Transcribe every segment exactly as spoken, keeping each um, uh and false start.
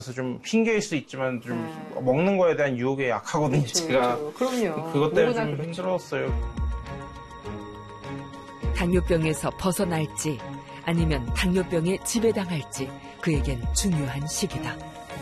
그래서 좀 핑계일 수 있지만 좀 네. 먹는 거에 대한 유혹에 약하거든요, 그렇죠, 제가. 그렇죠. 그럼요. 그것 때문에 좀 그렇죠. 힘들었어요. 당뇨병에서 벗어날지 아니면 당뇨병에 지배당할지 그에겐 중요한 시기다.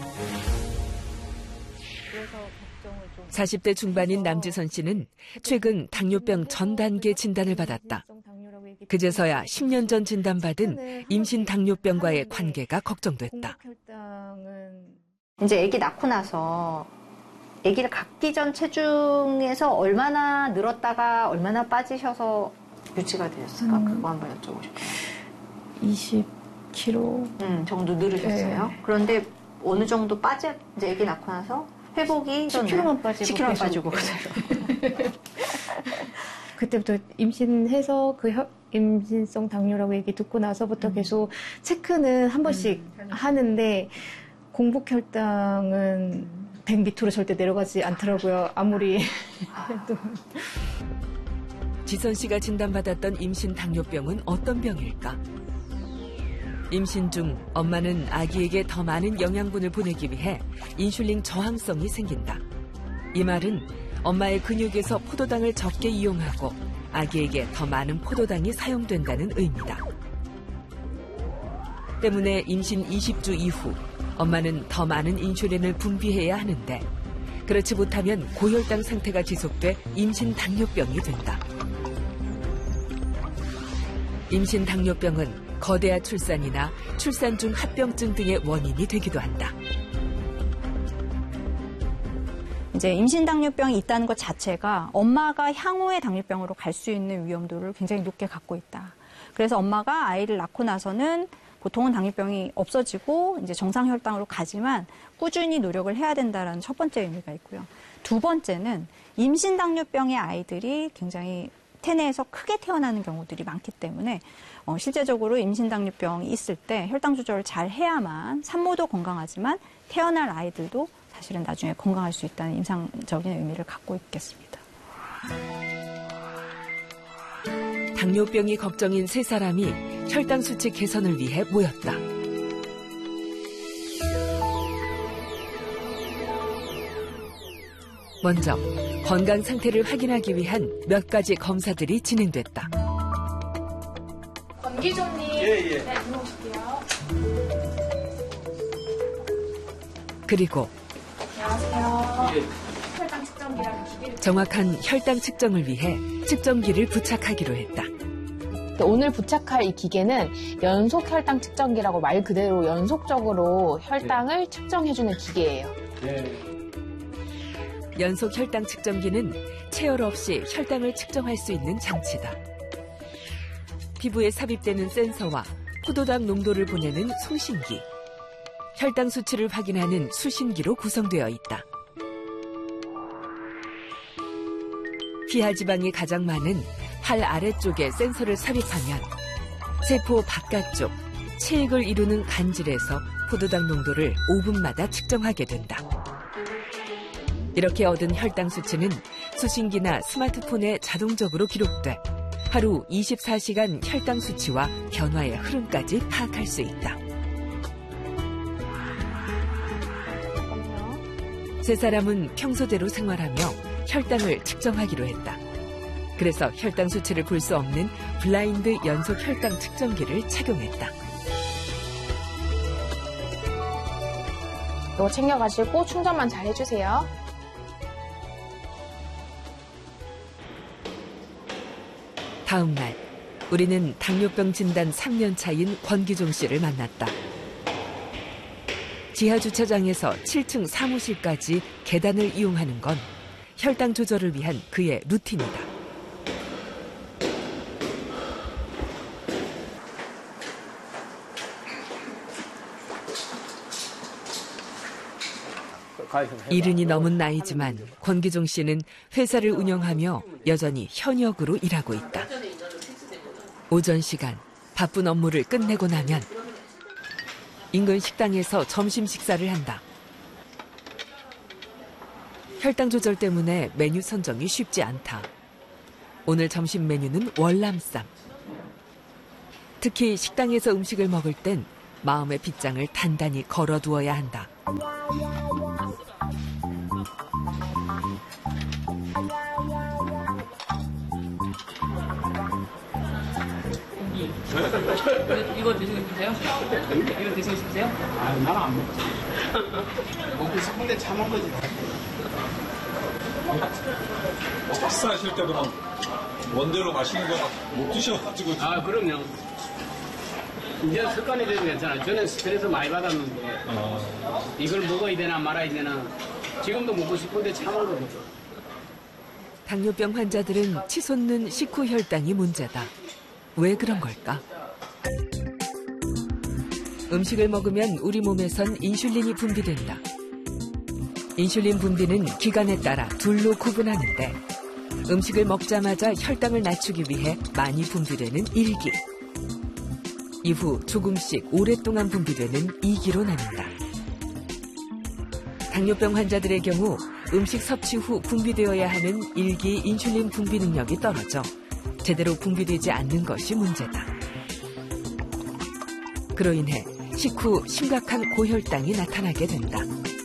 사십 대 중반인 남지선 씨는 최근 당뇨병 전 단계 진단을 받았다. 그제서야 십 년 전 진단받은 임신 당뇨병과의 관계가 걱정됐다. 이제 아기 낳고 나서 아기를 갖기 전 체중에서 얼마나 늘었다가 얼마나 빠지셔서 유지가 되셨을까? 음. 그거 한번 여쭤보고 싶어요. 이십 킬로그램 음, 정도 늘으셨어요. 네. 그런데 어느 정도 빠져, 이제 아기 낳고 나서 회복이 십 킬로그램만 빠지고 십 킬로그램만 빠지고 그때부터 임신해서 그 혀, 임신성 당뇨라고 얘기 듣고 나서부터 음. 계속 체크는 한 번씩 음. 하는데 공복 혈당은 백 밑으로 절대 내려가지 않더라고요. 아무리 해도. 지선 씨가 진단받았던 임신 당뇨병은 어떤 병일까? 임신 중 엄마는 아기에게 더 많은 영양분을 보내기 위해 인슐린 저항성이 생긴다. 이 말은 엄마의 근육에서 포도당을 적게 이용하고 아기에게 더 많은 포도당이 사용된다는 의미다. 때문에 임신 이십 주 이후 엄마는 더 많은 인슐린을 분비해야 하는데 그렇지 못하면 고혈당 상태가 지속돼 임신 당뇨병이 된다. 임신 당뇨병은 거대한 출산이나 출산 중 합병증 등의 원인이 되기도 한다. 이제 임신 당뇨병이 있다는 것 자체가 엄마가 향후에 당뇨병으로 갈 수 있는 위험도를 굉장히 높게 갖고 있다. 그래서 엄마가 아이를 낳고 나서는 보통은 당뇨병이 없어지고 이제 정상 혈당으로 가지만 꾸준히 노력을 해야 된다는 첫 번째 의미가 있고요. 두 번째는 임신 당뇨병의 아이들이 굉장히 태내에서 크게 태어나는 경우들이 많기 때문에 어, 실제적으로 임신 당뇨병이 있을 때 혈당 조절을 잘 해야만 산모도 건강하지만 태어날 아이들도 사실은 나중에 건강할 수 있다는 임상적인 의미를 갖고 있겠습니다. 당뇨병이 걱정인 세 사람이 혈당 수치 개선을 위해 모였다. 먼저 건강 상태를 확인하기 위한 몇 가지 검사들이 진행됐다. 권기종님, 예, 예. 네, 들어오실게요. 그리고 안녕하세요. 예. 혈당 측정기라는 기계를 정확한 혈당 측정을 위해 측정기를 부착하기로 했다. 오늘 부착할 이 기계는 연속 혈당 측정기라고 말 그대로 연속적으로 혈당을 네. 측정해주는 기계예요. 네. 연속 혈당 측정기는 체열 없이 혈당을 측정할 수 있는 장치다. 피부에 삽입되는 센서와 포도당 농도를 보내는 송신기, 혈당 수치를 확인하는 수신기로 구성되어 있다. 피하 지방이 가장 많은 팔 아래쪽에 센서를 삽입하면 세포 바깥쪽, 체액을 이루는 간질에서 포도당 농도를 오 분마다 측정하게 된다. 이렇게 얻은 혈당 수치는 수신기나 스마트폰에 자동적으로 기록돼 하루 이십사 시간 혈당 수치와 변화의 흐름까지 파악할 수 있다. 세 사람은 평소대로 생활하며 혈당을 측정하기로 했다. 그래서 혈당 수치를 볼 수 없는 블라인드 연속 혈당 측정기를 착용했다. 이거 챙겨가시고 충전만 잘 해주세요. 다음 날, 우리는 당뇨병 진단 삼 년 차인 권기종 씨를 만났다. 지하 주차장에서 칠 층 사무실까지 계단을 이용하는 건 혈당 조절을 위한 그의 루틴이다. 이른이 넘은 나이지만 권기종 씨는 회사를 운영하며 여전히 현역으로 일하고 있다. 오전 시간 바쁜 업무를 끝내고 나면 인근 식당에서 점심 식사를 한다. 혈당 조절 때문에 메뉴 선정이 쉽지 않다. 오늘 점심 메뉴는 월남쌈. 특히 식당에서 음식을 먹을 땐 마음의 빗장을 단단히 걸어두어야 한다. 이거 드시고 싶으세요? 이거 드시고 싶으세요? 아, 나는 안 먹지. 먹고 싶은데 참은 거지. 식사하실 때도 막 원대로 맛있는 거 못 드셔가지고. 아, 그럼요. 이제 습관이 되면 괜찮아요. 저는 스트레스 많이 받았는데 어. 이걸 먹어야 되나 말아야 되나 지금도 먹고 싶은데 참은 거죠. 당뇨병 환자들은 치솟는 식후 혈당이 문제다. 왜 그런 걸까? 음식을 먹으면 우리 몸에선 인슐린이 분비된다. 인슐린 분비는 기간에 따라 둘로 구분하는데 음식을 먹자마자 혈당을 낮추기 위해 많이 분비되는 일 기. 이후 조금씩 오랫동안 분비되는 이 기로 나뉜다. 당뇨병 환자들의 경우 음식 섭취 후 분비되어야 하는 일 기 인슐린 분비 능력이 떨어져 제대로 분비되지 않는 것이 문제다. 그로 인해 식후 심각한 고혈당이 나타나게 된다.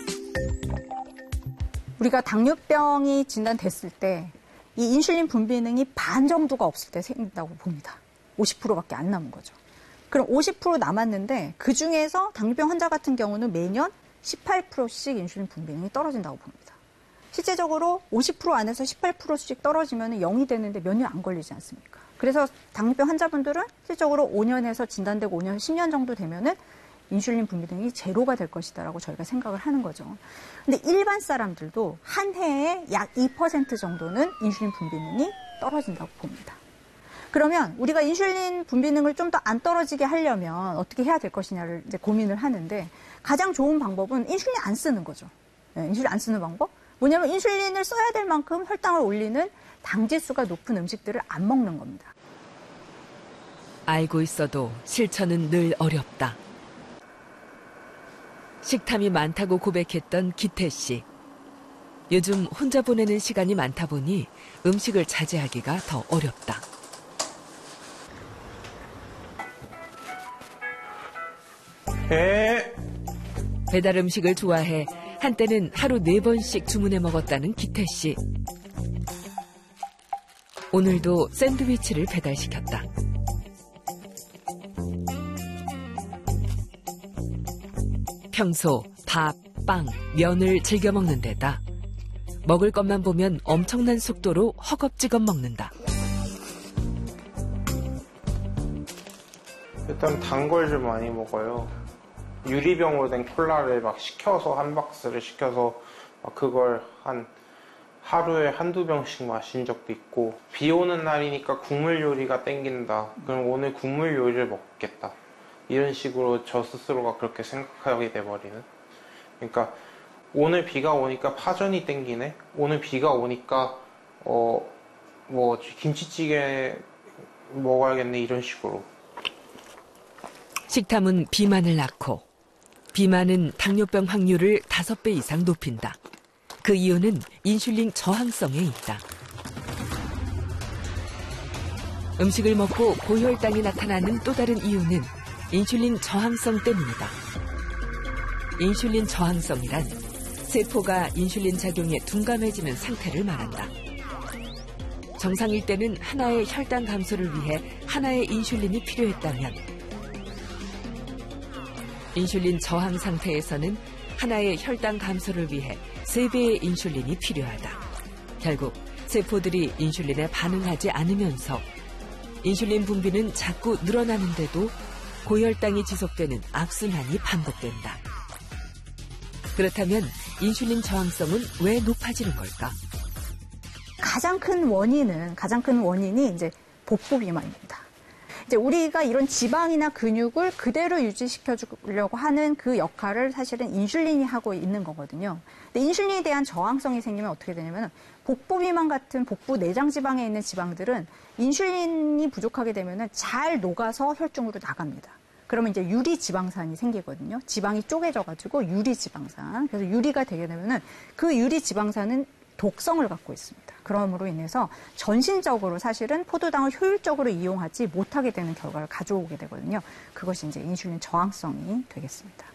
우리가 당뇨병이 진단됐을 때 이 인슐린 분비능이 반 정도가 없을 때 생긴다고 봅니다. 오십 퍼센트밖에 안 남은 거죠. 그럼 오십 퍼센트 남았는데 그중에서 당뇨병 환자 같은 경우는 매년 십팔 퍼센트씩 인슐린 분비능이 떨어진다고 봅니다. 실제적으로 오십 퍼센트 안에서 십팔 퍼센트씩 떨어지면 영이 되는데 몇 년 안 걸리지 않습니까? 그래서 당뇨병 환자분들은 실질적으로 오 년에서 진단되고 오 년, 십 년 정도 되면은 인슐린 분비능이 제로가 될 것이다라고 저희가 생각을 하는 거죠. 근데 일반 사람들도 한 해에 약 이 퍼센트 정도는 인슐린 분비능이 떨어진다고 봅니다. 그러면 우리가 인슐린 분비능을 좀 더 안 떨어지게 하려면 어떻게 해야 될 것이냐를 이제 고민을 하는데 가장 좋은 방법은 인슐린 안 쓰는 거죠. 네, 인슐린 안 쓰는 방법? 뭐냐면 인슐린을 써야 될 만큼 혈당을 올리는 당지수가 높은 음식들을 안 먹는 겁니다. 알고 있어도 실천은 늘 어렵다. 식탐이 많다고 고백했던 기태 씨. 요즘 혼자 보내는 시간이 많다 보니 음식을 자제하기가 더 어렵다. 에 배달 음식을 좋아해 한때는 하루 네 번씩 주문해 먹었다는 기태 씨. 오늘도 샌드위치를 배달시켰다. 평소 밥, 빵, 면을 즐겨 먹는 데다 먹을 것만 보면 엄청난 속도로 허겁지겁 먹는다. 일단 단 걸 좀 많이 먹어요. 유리병으로 된 콜라를 막 시켜서 한 박스를 시켜서 막 그걸 한 하루에 한두 병씩 마신 적도 있고 비 오는 날이니까 국물 요리가 땡긴다. 그럼 오늘 국물 요리를 먹겠다. 이런 식으로 저 스스로가 그렇게 생각하게 돼버리는. 그러니까 오늘 비가 오니까 파전이 땡기네. 오늘 비가 오니까 어 뭐 김치찌개 먹어야겠네. 이런 식으로. 식탐은 비만을 낳고 비만은 당뇨병 확률을 다섯 배 이상 높인다. 그 이유는 인슐린 저항성에 있다. 음식을 먹고 고혈당이 나타나는 또 다른 이유는 인슐린 저항성 때문이다. 인슐린 저항성이란 세포가 인슐린 작용에 둔감해지는 상태를 말한다. 정상일 때는 하나의 혈당 감소를 위해 하나의 인슐린이 필요했다면 인슐린 저항 상태에서는 하나의 혈당 감소를 위해 세 배의 인슐린이 필요하다. 결국 세포들이 인슐린에 반응하지 않으면서 인슐린 분비는 자꾸 늘어나는데도 고혈당이 지속되는 악순환이 반복된다. 그렇다면 인슐린 저항성은 왜 높아지는 걸까? 가장 큰 원인은, 가장 큰 원인이 이제 복부 비만입니다. 이제 우리가 이런 지방이나 근육을 그대로 유지시켜 주려고 하는 그 역할을 사실은 인슐린이 하고 있는 거거든요. 근데 인슐린에 대한 저항성이 생기면 어떻게 되냐면 복부 비만 같은 복부 내장 지방에 있는 지방들은 인슐린이 부족하게 되면 잘 녹아서 혈중으로 나갑니다. 그러면 이제 유리 지방산이 생기거든요. 지방이 쪼개져가지고 유리 지방산. 그래서 유리가 되게 되면은 그 유리 지방산은 독성을 갖고 있습니다. 그러므로 인해서 전신적으로 사실은 포도당을 효율적으로 이용하지 못하게 되는 결과를 가져오게 되거든요. 그것이 이제 인슐린 저항성이 되겠습니다.